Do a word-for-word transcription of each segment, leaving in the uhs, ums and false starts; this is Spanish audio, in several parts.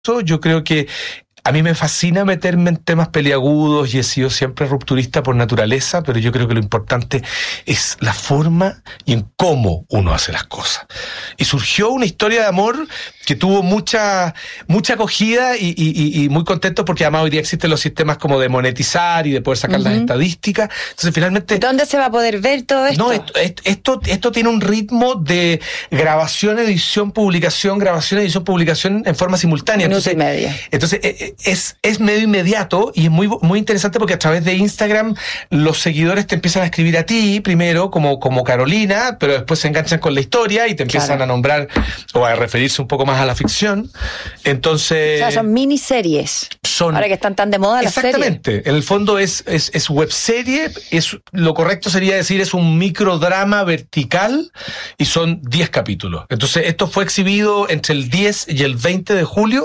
Yo creo que a mí me fascina meterme en temas peliagudos y he sido siempre rupturista por naturaleza, pero yo creo que lo importante es la forma y en cómo uno hace las cosas. Y surgió una historia de amor que tuvo mucha mucha acogida y, y, y muy contento porque además hoy día existen los sistemas como de monetizar y de poder sacar uh-huh. las estadísticas. Entonces finalmente... ¿Dónde se va a poder ver todo esto? No, esto, esto, esto tiene un ritmo de grabación, edición, publicación, grabación, edición, publicación en forma simultánea. Minuto y medio. Entonces es, es medio inmediato y es muy, muy interesante porque a través de Instagram los seguidores te empiezan a escribir a ti primero como, como Carolina, pero después se enganchan con la historia y te empiezan claro. a nombrar o a referirse un poco más a la ficción. Entonces... O sea, son miniseries. Son... Ahora que están tan de moda las series. Exactamente. En el fondo es, es, es webserie, es, lo correcto sería decir es un microdrama vertical y son diez capítulos. Entonces esto fue exhibido entre el diez y el veinte de julio,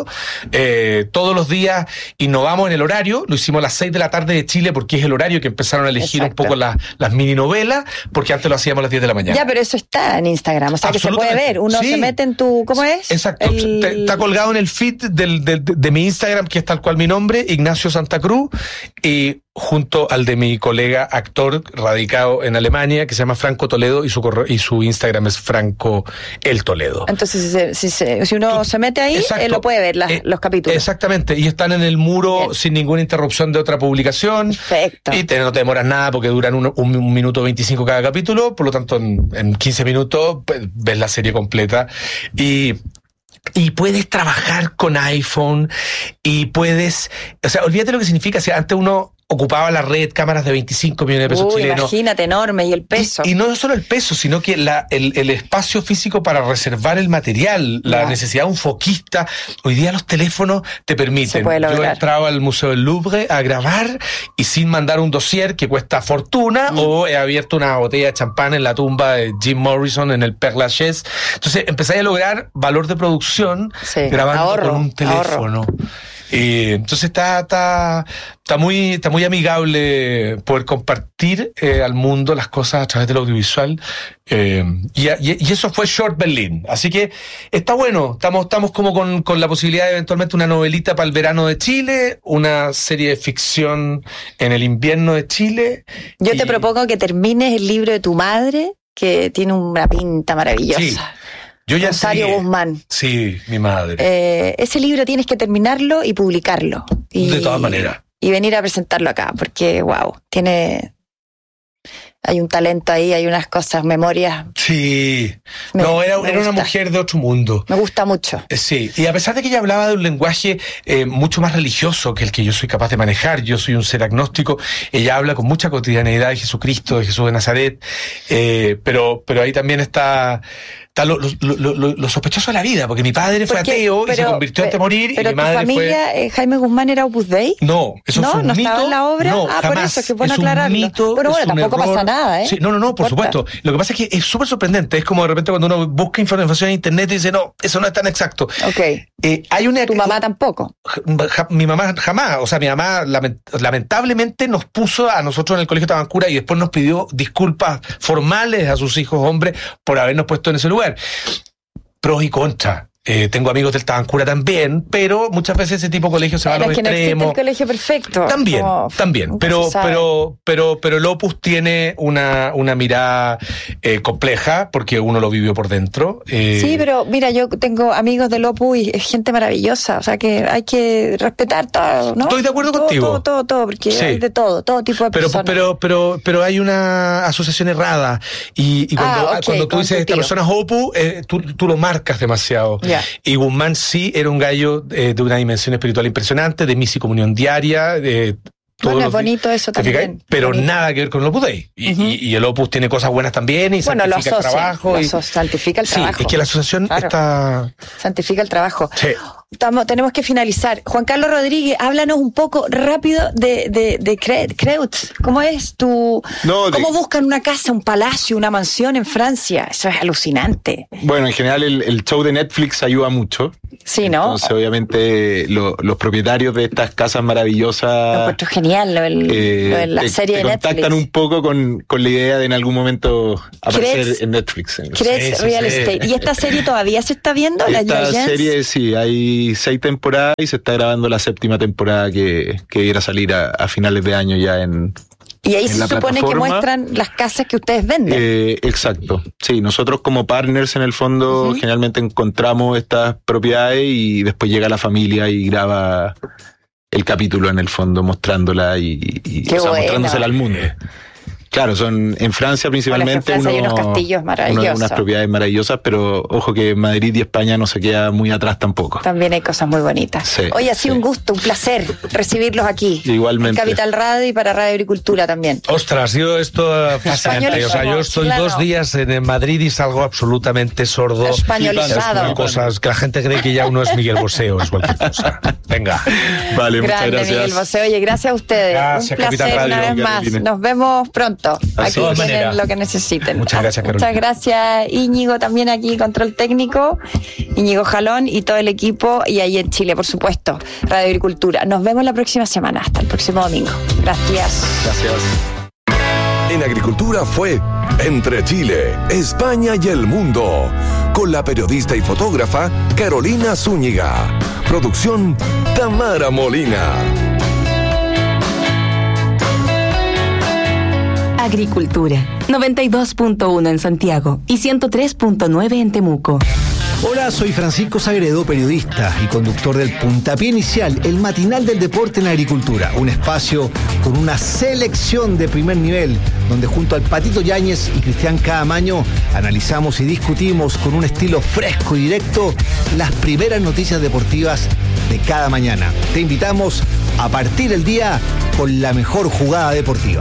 eh, todos los días innovamos en el horario, lo hicimos a las seis de la tarde de Chile porque es el horario que empezaron a elegir Exacto. un poco la, las mini novelas, porque antes lo hacíamos a las diez de la mañana. Ya, pero eso está en Instagram, o sea que se puede ver, uno sí. se mete en tu, ¿cómo es? Exacto, el... está colgado en el feed del, del, de, de mi Instagram, que es tal cual mi nombre, Ignacio Santa Cruz, y junto al de mi colega actor radicado en Alemania, que se llama Franco Toledo, y su correo, y su Instagram es Franco el Toledo. Entonces, si, se, si, se, si uno se mete ahí, él lo puede ver, las, eh, los capítulos. Exactamente, y están en el muro Bien. sin ninguna interrupción de otra publicación. Perfecto. Y te, no te demoras nada porque duran un, un, un minuto veinticinco cada capítulo, por lo tanto, en, en quince minutos pues, ves la serie completa. Y... Y puedes trabajar con iPhone y puedes... O sea, olvídate lo que significa. Si antes uno ocupaba la red, cámaras de veinticinco millones de pesos Uy, chilenos. Imagínate, enorme, y el peso. Y, y no solo el peso, sino que la, el, el espacio físico para reservar el material, la yeah. necesidad de un foquista. Hoy día los teléfonos te permiten. Yo he entrado al Museo del Louvre a grabar y sin mandar un dossier que cuesta fortuna, mm. o he abierto una botella de champán en la tumba de Jim Morrison en el Père Lachaise. Entonces empecé a lograr valor de producción sí. grabando ahorro, con un teléfono. Ahorro. Eh, entonces está, está, está muy, está muy amigable poder compartir eh, al mundo las cosas a través del audiovisual, eh, y, y, y eso fue Short Berlin. Así que está bueno, estamos, estamos como con, con la posibilidad de eventualmente una novelita para el verano de Chile, una serie de ficción en el invierno de Chile. Yo y... te propongo que termines el libro de tu madre, que tiene una pinta maravillosa. Sí. Yo ya Rosario sé, Guzmán. Sí, mi madre. Eh, ese libro tienes que terminarlo y publicarlo. Y, de todas maneras. Y venir a presentarlo acá, porque, wow, tiene... Hay un talento ahí, hay unas cosas, memorias. Sí. Me, no, era, era una mujer de otro mundo. Me gusta mucho. Sí, y a pesar de que ella hablaba de un lenguaje eh, mucho más religioso que el que yo soy capaz de manejar, yo soy un ser agnóstico, ella habla con mucha cotidianeidad de Jesucristo, de Jesús de Nazaret, eh, pero, pero ahí también está... Está lo, lo, lo, lo, lo sospechoso de la vida, porque mi padre fue porque, ateo pero, y se convirtió antes de morir, pero y mi madre tu familia, fue... eh, Jaime Guzmán era Opus Dei. No, eso no, fue un no mito. ¿No estaba en la obra? No, ah, jamás. por eso, que es bueno es aclararlo. Un mito, pero bueno, tampoco error. pasa nada, ¿eh? Sí, no, no, no, por supuesto. Lo que pasa es que es súper sorprendente. Es como de repente cuando uno busca información en internet y dice, no, eso no es tan exacto. Ok. Eh, hay una... ¿Tu mamá tampoco? Ja, mi mamá jamás. O sea, mi mamá lament, lamentablemente nos puso a nosotros en el Colegio Tabancura y después nos pidió disculpas formales a sus hijos hombres por habernos puesto en ese lugar. Pros y contras. Eh, tengo amigos del Tabancura también, pero muchas veces ese tipo de colegio se va a los que no extremos. No existe el colegio perfecto. También, oh, también. Pero, pero, pero, pero el Opus tiene una, una mirada eh, compleja, porque uno lo vivió por dentro. Eh... Sí, pero mira, yo tengo amigos del Opus y es gente maravillosa, o sea que hay que respetar todo, ¿no? Estoy de acuerdo todo, contigo. Todo, todo, todo, porque sí. hay de todo, todo tipo de pero, personas. Pero, pero, pero hay una asociación errada y, y cuando, ah, okay, cuando tú dices esta persona es Opus, eh, tú, tú lo marcas demasiado. Yeah. Y Guzmán sí era un gallo eh, de una dimensión espiritual impresionante, de misa y comunión diaria, de... Bueno, es bonito eso también. Pero bonito. Nada que ver con el Opus Dei. Y, uh-huh. y, y el Opus tiene cosas buenas también y bueno, santifica lo asocia, el trabajo. Lo y... asocia, santifica el trabajo. Sí, es que la asociación claro. está... Santifica el trabajo. Sí. Estamos, tenemos que finalizar. Juan Carlos Rodríguez, háblanos un poco rápido de, de, de Creutz. ¿Cómo es tu... No, ¿Cómo de... buscan una casa, un palacio, una mansión en Francia? Eso es alucinante. Bueno, en general el, el show de Netflix ayuda mucho. Sí, ¿no? Entonces, obviamente, lo, los propietarios de estas casas maravillosas... Lo encuentro genial, lo, el, eh, lo de la te, serie te de Netflix. contactan un poco con, con la idea de en algún momento aparecer Creutz, en Netflix. En Creutz sí, Real sí, Estate. sí. ¿Y esta serie todavía se está viendo? Esta la serie, sí, hay hay seis temporadas y se está grabando la séptima temporada que, que irá a salir a, a finales de año ya en Y ahí se supone que muestran las casas que ustedes venden. Eh, exacto. Sí, nosotros como partners en el fondo uh-huh. generalmente encontramos estas propiedades y después llega la familia y graba el capítulo en el fondo mostrándola y, y o sea, mostrándosela al mundo. Claro, son en Francia principalmente en Francia uno, hay unos castillos maravillosos. Uno, unas propiedades maravillosas, pero ojo que Madrid y España no se queda muy atrás tampoco. También hay cosas muy bonitas. Sí, Oye, ha sido sí. un gusto, un placer recibirlos aquí. Igualmente. En Capital Radio y para Radio Agricultura también. Ostras, yo esto fascinante. O sea, yo estoy claro. dos días en Madrid y salgo absolutamente sordo. Españolizado. Cosas que la gente cree que ya uno es Miguel Bosé o es cualquier cosa. Venga. Vale, Grande, muchas gracias. Miguel Bosé. Oye, gracias a ustedes. Gracias, un placer Capital Radio, una vez más. viene. Nos vemos pronto. Así aquí tienen lo que necesiten. Muchas gracias, Carolina. Muchas gracias, Íñigo, también aquí, control técnico, Íñigo Jalón y todo el equipo, y ahí en Chile, por supuesto, Radio Agricultura. Nos vemos la próxima semana. Hasta el próximo domingo. Gracias. Gracias. En Agricultura fue Entre Chile, España y el Mundo, con la periodista y fotógrafa Carolina Zúñiga. Producción Tamara Molina. Agricultura, noventa y dos punto uno en Santiago y ciento tres punto nueve en Temuco. Hola, soy Francisco Sagredo, periodista y conductor del Puntapié Inicial, el matinal del deporte en la agricultura. Un espacio con una selección de primer nivel, donde junto al Patito Yáñez y Cristian Caamaño analizamos y discutimos con un estilo fresco y directo las primeras noticias deportivas de cada mañana. Te invitamos a partir el día con la mejor jugada deportiva.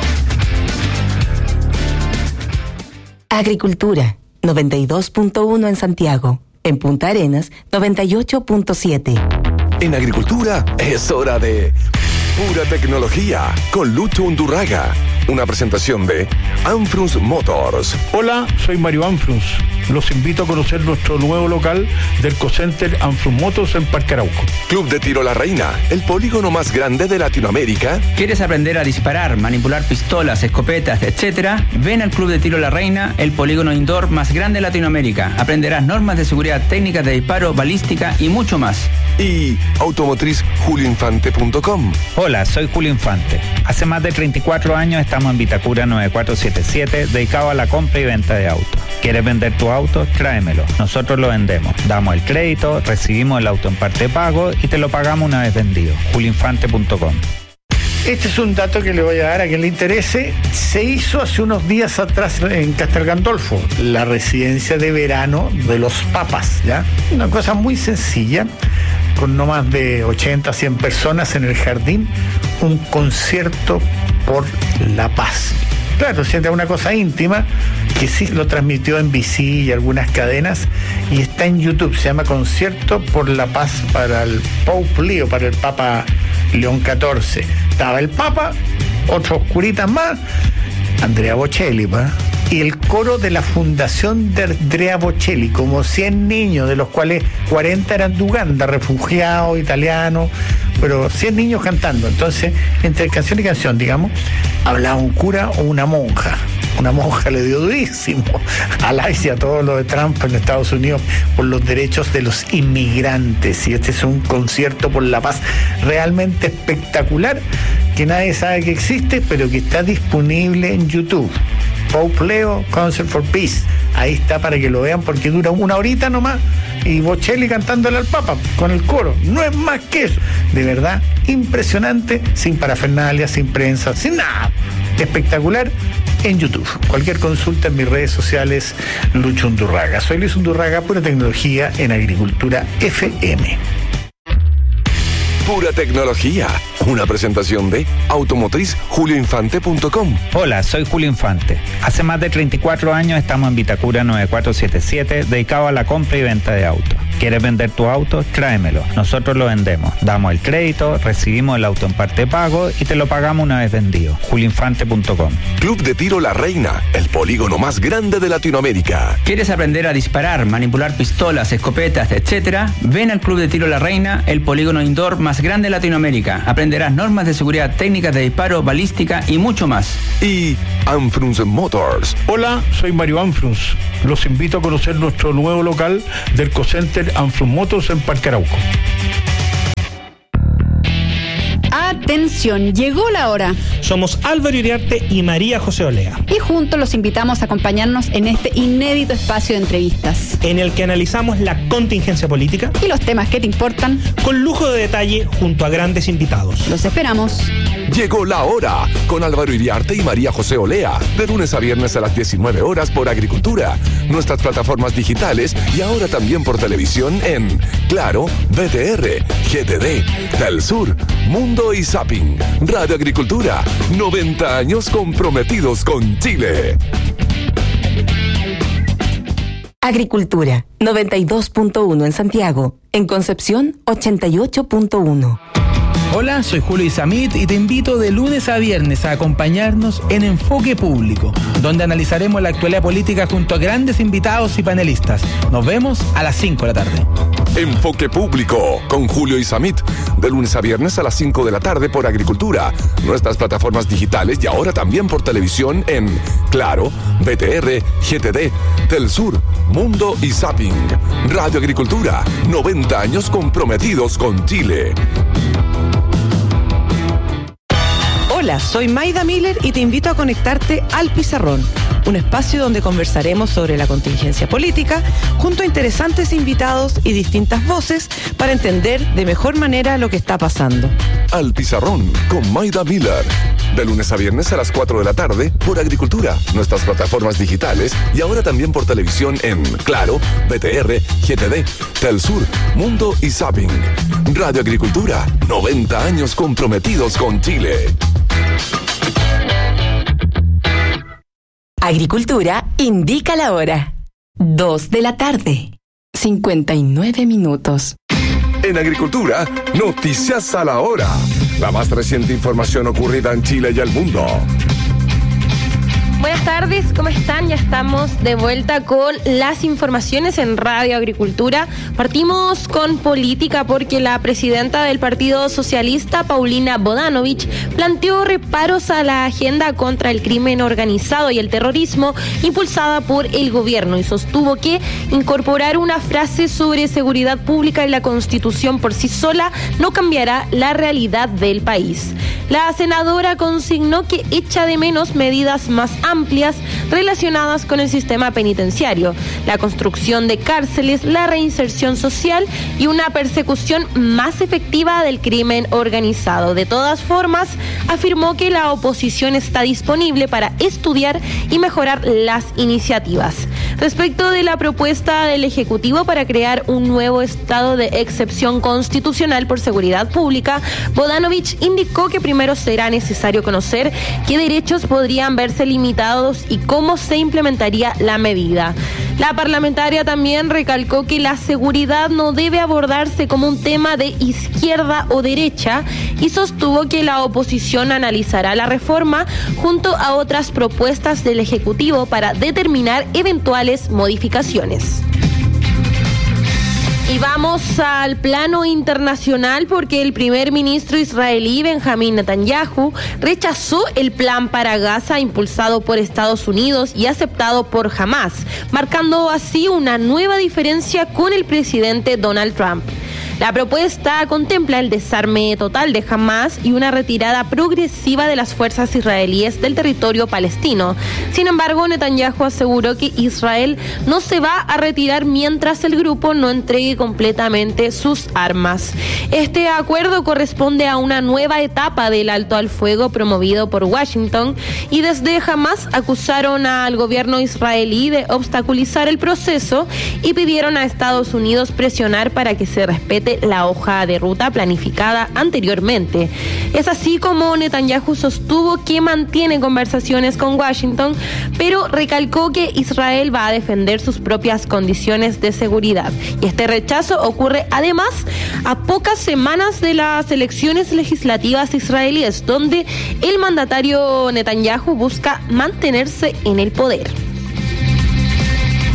Agricultura, noventa y dos punto uno en Santiago. En Punta Arenas, noventa y ocho punto siete. En Agricultura es hora de Pura Tecnología con Lucho Undurraga. Una presentación de Anfrunz Motors. Hola, soy Mario Anfrunz. Los invito a conocer nuestro nuevo local del Cocenter Anfrunz Motors en Parque Arauco. Club de Tiro La Reina, el polígono más grande de Latinoamérica. ¿Quieres aprender a disparar, manipular pistolas, escopetas, etcétera? Ven al Club de Tiro La Reina, el polígono indoor más grande de Latinoamérica. Aprenderás normas de seguridad, técnicas de disparo, balística y mucho más. Y automotriz julio infante punto com. Hola, soy Julio Infante. Hace más de treinta y cuatro años estamos en Vitacura nueve cuatro siete siete, dedicado a la compra y venta de autos. ¿Quieres vender tu auto? Tráemelo. Nosotros lo vendemos. Damos el crédito, recibimos el auto en parte de pago y te lo pagamos una vez vendido. julio infante punto com. Este es un dato que le voy a dar a quien le interese. Se hizo hace unos días atrás en Castel Gandolfo, la residencia de verano de los papas, ¿ya? Una cosa muy sencilla, con no más de ochenta, cien personas en el jardín, un concierto por la paz. Claro, siente una cosa íntima, que sí lo transmitió en B C y algunas cadenas, y está en YouTube, se llama Concierto por la Paz para el Pope Leo, para el Papa León catorce. Estaba el Papa, otros curitas más, Andrea Bocelli, ¿va? Y el coro de la Fundación de Andrea Bocelli, como cien niños, de los cuales cuarenta eran de Uganda, refugiados, italianos, pero cien niños cantando. Entonces, entre canción y canción, digamos, hablaba un cura o una monja. Una monja le dio durísimo a la y a todo lo de Trump en Estados Unidos por los derechos de los inmigrantes. Y este es un concierto por la paz realmente espectacular, que nadie sabe que existe, pero que está disponible en YouTube. Pope Leo, Concert for Peace. Ahí está para que lo vean, porque dura una horita nomás, y Bocelli cantándole al Papa con el coro. No es más que eso. De verdad, impresionante, sin parafernalia, sin prensa, sin nada. Espectacular en YouTube. Cualquier consulta en mis redes sociales, Lucho Undurraga. Soy Luis Undurraga, Pura Tecnología en Agricultura F M. Pura Tecnología, una presentación de automotriz julio infante punto com. Hola, soy Julio Infante. Hace más de treinta y cuatro años estamos en Vitacura nueve cuatro siete siete, dedicado a la compra y venta de autos. ¿Quieres vender tu auto? Tráemelo. Nosotros lo vendemos. Damos el crédito, recibimos el auto en parte de pago y te lo pagamos una vez vendido. julio infante punto com. Club de Tiro La Reina, el polígono más grande de Latinoamérica. ¿Quieres aprender a disparar, manipular pistolas, escopetas, etcétera? Ven al Club de Tiro La Reina, el polígono indoor más grande de Latinoamérica. Aprenderás normas de seguridad, técnicas de disparo, balística y mucho más. Y Anfrunz Motors. Hola, soy Mario Anfrunz. Los invito a conocer nuestro nuevo local del Cocenter Anflum Motors en Parque Arauco. Atención, llegó la hora. Somos Álvaro Iriarte y María José Olea. Y juntos los invitamos a acompañarnos en este inédito espacio de entrevistas, en el que analizamos la contingencia política y los temas que te importan, con lujo de detalle junto a grandes invitados. Los esperamos. Llegó la hora con Álvaro Iriarte y María José Olea, de lunes a viernes a las diecinueve horas por Agricultura, nuestras plataformas digitales y ahora también por televisión en Claro, B T R, G T D, Telsur, Mundo y Zapping. Radio Agricultura, noventa años comprometidos con Chile. Agricultura, noventa y dos punto uno en Santiago. En Concepción, ochenta y ocho punto uno. Hola, soy Julio Isamit y te invito de lunes a viernes a acompañarnos en Enfoque Público, donde analizaremos la actualidad política junto a grandes invitados y panelistas. Nos vemos a las cinco de la tarde. Enfoque Público con Julio Isamit, de lunes a viernes a las cinco de la tarde por Agricultura, nuestras plataformas digitales y ahora también por televisión en Claro, B T R, G T D, Telsur, Mundo y Zapping. Radio Agricultura, noventa años comprometidos con Chile. Hola, soy Maida Miller y te invito a conectarte al Pizarrón, un espacio donde conversaremos sobre la contingencia política junto a interesantes invitados y distintas voces para entender de mejor manera lo que está pasando. Al Pizarrón con Maida Miller, de lunes a viernes a las cuatro de la tarde por Agricultura, nuestras plataformas digitales y ahora también por televisión en Claro, B T R, G T D, Telsur, Mundo y Zapping. Radio Agricultura, noventa años comprometidos con Chile. Agricultura indica la hora. Dos de la tarde. cincuenta y nueve minutos. En Agricultura, noticias a la hora. La más reciente información ocurrida en Chile y el mundo. Buenas tardes, ¿cómo están? Ya estamos de vuelta con las informaciones en Radio Agricultura. Partimos con política porque la presidenta del Partido Socialista, Paulina Bodanovich, planteó reparos a la agenda contra el crimen organizado y el terrorismo impulsada por el gobierno y sostuvo que incorporar una frase sobre seguridad pública en la Constitución por sí sola no cambiará la realidad del país. La senadora consignó que echa de menos medidas más amplias relacionadas con el sistema penitenciario, la construcción de cárceles, la reinserción social y una persecución más efectiva del crimen organizado. De todas formas, afirmó que la oposición está disponible para estudiar y mejorar las iniciativas. Respecto de la propuesta del Ejecutivo para crear un nuevo estado de excepción constitucional por seguridad pública, Bodanovich indicó que primero será necesario conocer qué derechos podrían verse limitados y cómo se implementaría la medida. La parlamentaria también recalcó que la seguridad no debe abordarse como un tema de izquierda o derecha y sostuvo que la oposición analizará la reforma junto a otras propuestas del Ejecutivo para determinar eventuales modificaciones. Y vamos al plano internacional porque el primer ministro israelí Benjamín Netanyahu rechazó el plan para Gaza impulsado por Estados Unidos y aceptado por Hamás, marcando así una nueva diferencia con el presidente Donald Trump. La propuesta contempla el desarme total de Hamás y una retirada progresiva de las fuerzas israelíes del territorio palestino. Sin embargo, Netanyahu aseguró que Israel no se va a retirar mientras el grupo no entregue completamente sus armas. Este acuerdo corresponde a una nueva etapa del alto al fuego promovido por Washington y desde Hamás acusaron al gobierno israelí de obstaculizar el proceso y pidieron a Estados Unidos presionar para que se respete la hoja de ruta planificada anteriormente. Es así como Netanyahu sostuvo que mantiene conversaciones con Washington, pero recalcó que Israel va a defender sus propias condiciones de seguridad. Y este rechazo ocurre además a pocas semanas de las elecciones legislativas israelíes, donde el mandatario Netanyahu busca mantenerse en el poder.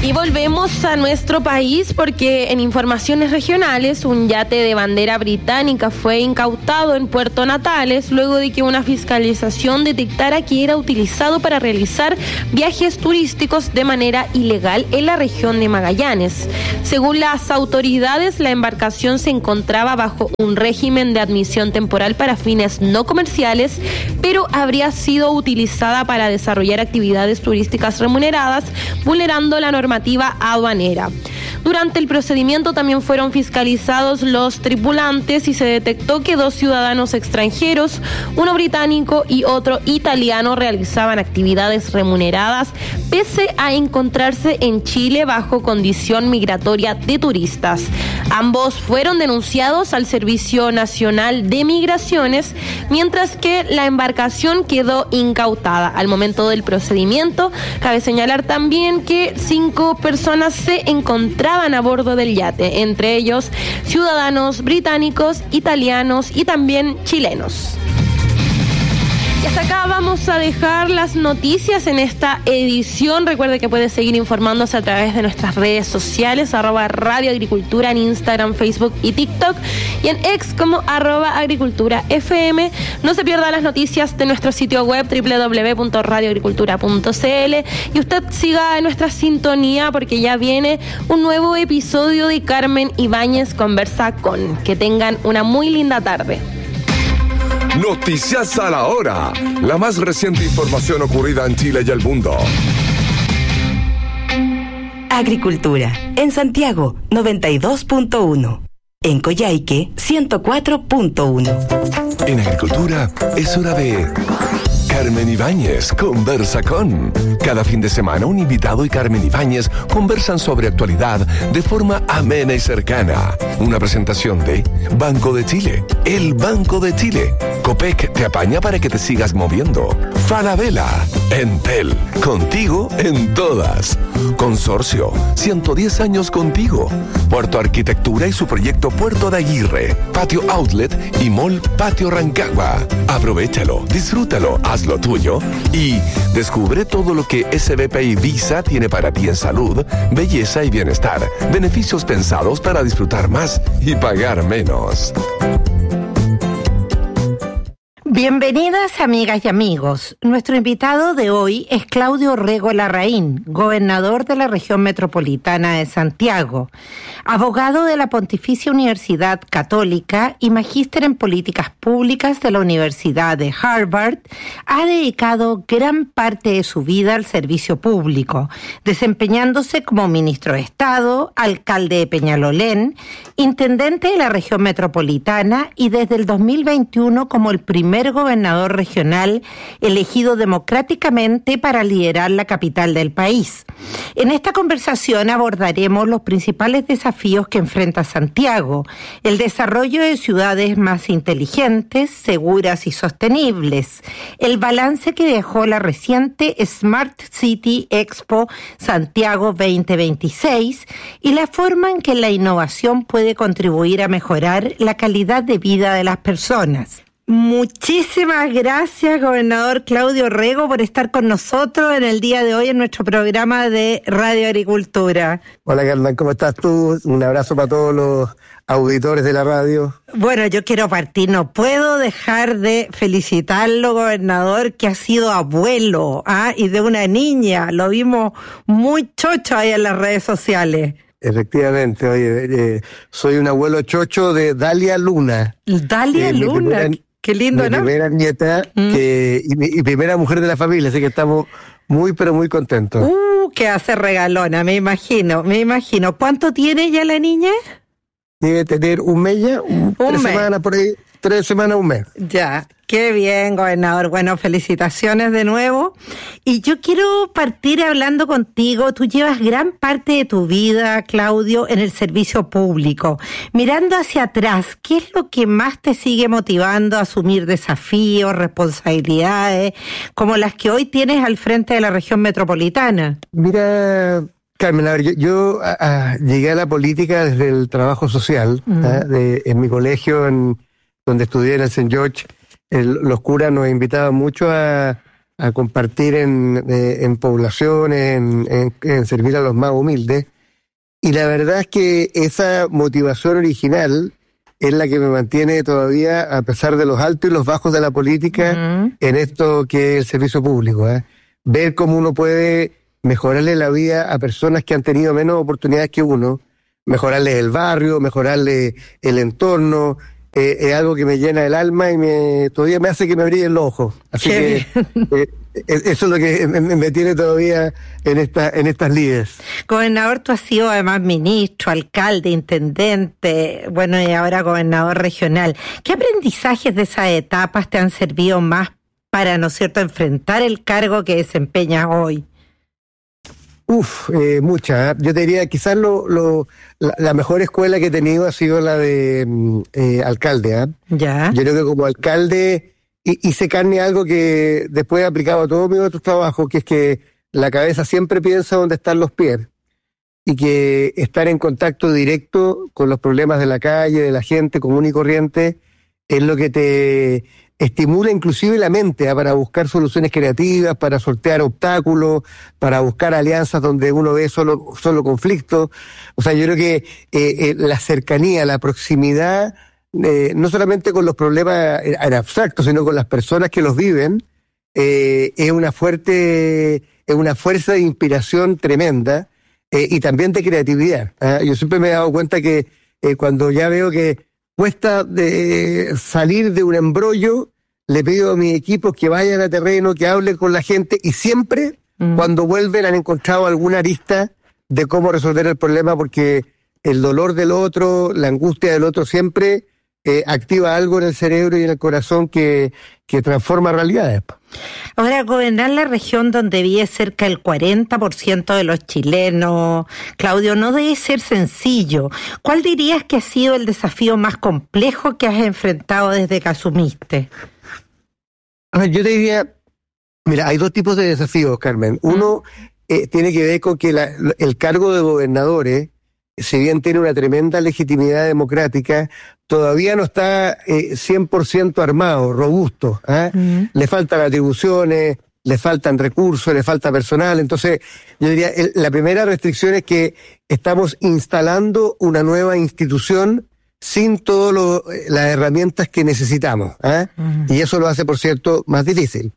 Y volvemos a nuestro país porque en informaciones regionales un yate de bandera británica fue incautado en Puerto Natales luego de que una fiscalización detectara que era utilizado para realizar viajes turísticos de manera ilegal en la región de Magallanes. Según las autoridades, la embarcación se encontraba bajo un régimen de admisión temporal para fines no comerciales, pero habría sido utilizada para desarrollar actividades turísticas remuneradas, vulnerando la normativa aduanera. Durante el procedimiento también fueron fiscalizados los tripulantes y se detectó que dos ciudadanos extranjeros, uno británico y otro italiano, realizaban actividades remuneradas pese a encontrarse en Chile bajo condición migratoria de turistas. Ambos fueron denunciados al Servicio Nacional de Migraciones, mientras que la embarcación quedó incautada. Al momento del procedimiento, cabe señalar también que cinco personas se encontraban a bordo del yate, entre ellos ciudadanos británicos, italianos y también chilenos. Y hasta acá vamos a dejar las noticias en esta edición. Recuerde que puede seguir informándose a través de nuestras redes sociales, arroba Radio Agricultura en Instagram, Facebook y TikTok, y en X como arroba Agricultura F M. No se pierda las noticias de nuestro sitio web doble u doble u doble u punto radio agricultura punto c l, y usted siga en nuestra sintonía porque ya viene un nuevo episodio de Carmen Ibáñez Conversa Con. Que tengan una muy linda tarde. Noticias a la hora. La más reciente información ocurrida en Chile y el mundo. Agricultura. En Santiago, noventa y dos punto uno. En Coyhaique, ciento cuatro punto uno. En Agricultura es hora de Carmen Ibáñez Conversa Con. Cada fin de semana un invitado y Carmen Ibáñez conversan sobre actualidad de forma amena y cercana. Una presentación de Banco de Chile, el Banco de Chile. Copec te apaña para que te sigas moviendo. Falabella, Entel, contigo en todas. Consorcio, ciento diez años contigo. Puerto Arquitectura y su proyecto Puerto de Aguirre. Patio Outlet y Mall Patio Rancagua. Aprovéchalo, disfrútalo, hazlo tuyo y descubre todo lo que S B P y Visa tiene para ti en salud, belleza y bienestar. Beneficios pensados para disfrutar más y pagar menos. Bienvenidas amigas y amigos. Nuestro invitado de hoy es Claudio Rego Larraín, gobernador de la región metropolitana de Santiago, abogado de la Pontificia Universidad Católica y magíster en políticas públicas de la Universidad de Harvard. Ha dedicado gran parte de su vida al servicio público, desempeñándose como ministro de Estado, alcalde de Peñalolén, intendente de la región metropolitana y desde el dos mil veintiuno como el primer gobernador regional elegido democráticamente para liderar la capital del país. En esta conversación abordaremos los principales desafíos que enfrenta Santiago, el desarrollo de ciudades más inteligentes, seguras y sostenibles, el balance que dejó la reciente Smart City Expo Santiago veinte veintiséis y la forma en que la innovación puede contribuir a mejorar la calidad de vida de las personas. Muchísimas gracias, gobernador Claudio Rego, por estar con nosotros en el día de hoy en nuestro programa de Radio Agricultura. Hola, Carmen, ¿cómo estás tú? Un abrazo para todos los auditores de la radio. Bueno, yo quiero partir, no puedo dejar de felicitarlo, gobernador, que ha sido abuelo, ¿ah? Y de una niña, lo vimos muy chocho ahí en las redes sociales. Efectivamente, oye, eh, soy un abuelo chocho de Dalia Luna. Dalia eh, Luna, primera, qué lindo, mi ¿no? Mi primera nieta mm. que, y, mi, y primera mujer de la familia, así que estamos muy, pero muy contentos. Uh, que hace regalona, me imagino, me imagino. ¿Cuánto tiene ya la niña? Debe tener un mes ya, un, un tres mes. semanas por ahí, tres semanas, un mes. Ya. Qué bien, gobernador. Bueno, felicitaciones de nuevo. Y yo quiero partir hablando contigo. Tú llevas gran parte de tu vida, Claudio, en el servicio público. Mirando hacia atrás, ¿qué es lo que más te sigue motivando a asumir desafíos, responsabilidades, como las que hoy tienes al frente de la región metropolitana? Mira, Carmen, a ver, yo, yo a, a, llegué a la política desde el trabajo social, uh-huh. ¿eh? de, en mi colegio, en, donde estudié en el Saint George. El, los curas nos invitaban mucho a, a compartir en, eh, en poblaciones, en, en, en servir a los más humildes. Y la verdad es que esa motivación original es la que me mantiene todavía, a pesar de los altos y los bajos de la política, uh-huh. en esto que es el servicio público. ¿eh? Ver cómo uno puede mejorarle la vida a personas que han tenido menos oportunidades que uno, mejorarles el barrio, mejorarle el entorno, eh, es algo que me llena el alma y me todavía me hace que me brillen los ojos. Así Qué que eh, eso es lo que me, me tiene todavía en esta en estas lides. Gobernador, tú has sido además ministro, alcalde, intendente, bueno, y ahora gobernador regional. ¿Qué aprendizajes de esas etapas te han servido más para, ¿no es cierto?, enfrentar el cargo que desempeñas hoy? Uf, eh, muchas. ¿eh? Yo te diría, quizás lo, lo, la, la mejor escuela que he tenido ha sido la de eh, alcalde. ¿eh? Ya. Yo creo que como alcalde hice carne algo que después he aplicado a todos mis otros trabajos, que es que la cabeza siempre piensa dónde están los pies y que estar en contacto directo con los problemas de la calle, de la gente común y corriente, es lo que te estimula inclusive la mente ¿eh? para buscar soluciones creativas, para sortear obstáculos, para buscar alianzas donde uno ve solo, solo conflictos. O sea, yo creo que eh, eh, la cercanía, la proximidad, Eh, no solamente con los problemas en abstracto, sino con las personas que los viven, eh, es una fuerte, es una fuerza de inspiración tremenda eh, y también de creatividad. ¿eh? Yo siempre me he dado cuenta que eh, cuando ya veo que cuesta de salir de un embrollo, le pido a mis equipos que vayan a terreno, que hablen con la gente y siempre mm. cuando vuelven han encontrado alguna arista de cómo resolver el problema, porque el dolor del otro, la angustia del otro siempre Eh, activa algo en el cerebro y en el corazón que, que transforma realidades. Ahora, gobernar la región donde vive cerca del cuarenta por ciento de los chilenos, Claudio, no debe ser sencillo. ¿Cuál dirías que ha sido el desafío más complejo que has enfrentado desde que asumiste? A ver, yo te diría, mira, hay dos tipos de desafíos, Carmen. Uno eh, tiene que ver con que la, el cargo de gobernadores, si bien tiene una tremenda legitimidad democrática, todavía no está eh, cien por ciento armado, robusto. ¿eh? Uh-huh. Le faltan atribuciones, le faltan recursos, le falta personal. Entonces, yo diría, el, la primera restricción es que estamos instalando una nueva institución sin todas las herramientas que necesitamos. ¿eh? Uh-huh. Y eso lo hace, por cierto, más difícil.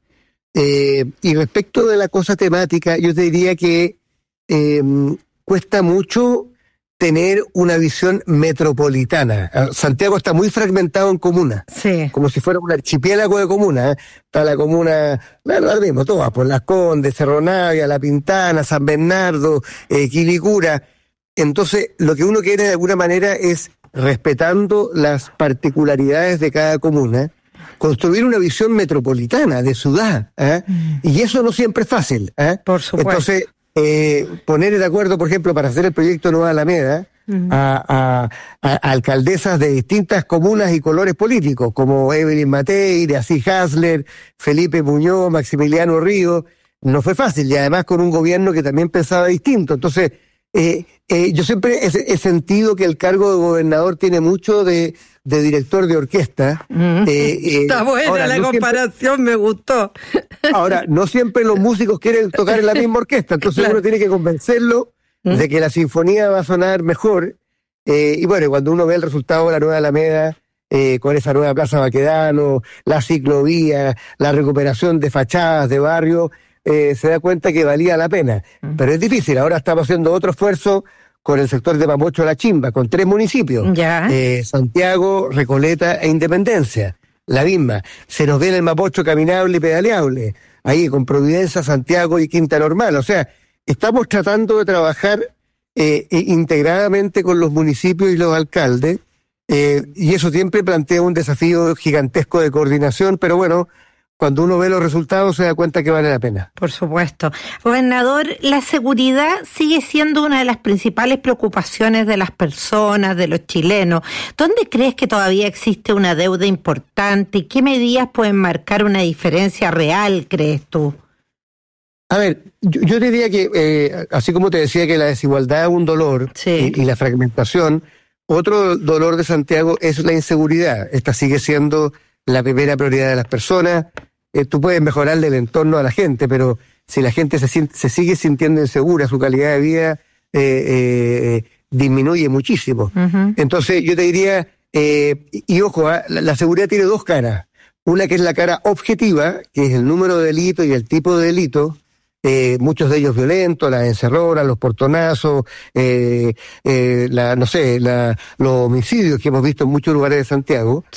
Eh, y respecto de la cosa temática, yo te diría que eh, cuesta mucho tener una visión metropolitana. Santiago está muy fragmentado en comunas, sí. como si fuera un archipiélago de comunas. ¿eh? Está la comuna, bueno, ahora mismo, todas, por Las Condes, Cerro Navia, La Pintana, San Bernardo, eh, Quilicura. Entonces, lo que uno quiere de alguna manera es, respetando las particularidades de cada comuna, construir una visión metropolitana de ciudad. ¿eh? Mm. Y eso no siempre es fácil. ¿eh? Por supuesto. Entonces, Eh, poner de acuerdo, por ejemplo, para hacer el proyecto Nueva Alameda, uh-huh. a, a, a alcaldesas de distintas comunas y colores políticos, como Evelyn Matei, Así Hasler, Felipe Muñoz, Maximiliano Río, no fue fácil, y además con un gobierno que también pensaba distinto. Entonces, eh, eh, yo siempre he, he sentido que el cargo de gobernador tiene mucho de, de director de orquesta. Mm. Eh, eh, Está buena ahora, la no comparación, siempre, me gustó. Ahora, no siempre los músicos quieren tocar en la misma orquesta, entonces claro. uno tiene que convencerlo ¿Mm? de que la sinfonía va a sonar mejor. Eh, y bueno, cuando uno ve el resultado de la Nueva Alameda, eh, con esa nueva Plaza Baquedano, la ciclovía, la recuperación de fachadas de barrio, eh, se da cuenta que valía la pena. Mm. Pero es difícil, ahora estamos haciendo otro esfuerzo con el sector de Mapocho La Chimba, con tres municipios, ya. Eh, Santiago, Recoleta e Independencia, la misma. Se nos viene el Mapocho caminable y pedaleable, ahí con Providencia, Santiago y Quinta Normal. O sea, estamos tratando de trabajar eh, integradamente con los municipios y los alcaldes, eh, y eso siempre plantea un desafío gigantesco de coordinación, pero bueno, cuando uno ve los resultados se da cuenta que vale la pena. Por supuesto. Gobernador, la seguridad sigue siendo una de las principales preocupaciones de las personas, de los chilenos. ¿Dónde crees que todavía existe una deuda importante y qué medidas pueden marcar una diferencia real, crees tú? A ver, yo, yo diría que, eh, así como te decía que la desigualdad es un dolor, sí. y, y la fragmentación, otro dolor de Santiago es la inseguridad. Esta sigue siendo la primera prioridad de las personas. eh, tú puedes mejorarle el entorno a la gente, pero si la gente se, siente, se sigue sintiendo insegura, su calidad de vida eh, eh, disminuye muchísimo. Uh-huh. Entonces yo te diría, eh, y, y ojo, ¿eh? la, la seguridad tiene dos caras. Una que es la cara objetiva, que es el número de delitos y el tipo de delito, eh, muchos de ellos violentos, las encerronas, los portonazos, eh, eh, la, no sé, la, los homicidios que hemos visto en muchos lugares de Santiago.